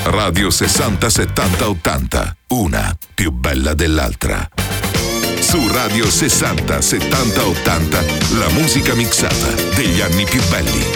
Radio 60 70 80, una più bella dell'altra. Su Radio 60 70 80, la musica mixata degli anni più belli.